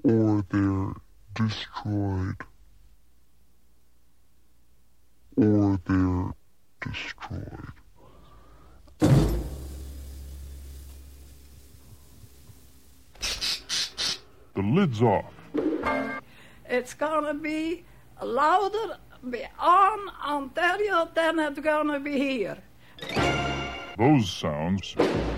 or they're destroyed. Or they're destroyed. The lid's off. It's gonna be louder beyond Ontario than it's gonna be here. Those sounds